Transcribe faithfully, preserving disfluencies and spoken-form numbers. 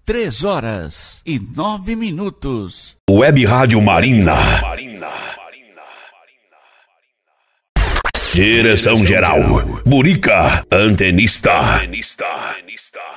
Três horas e nove minutos. Web Rádio Marina. Direção geral, Burica, antenista.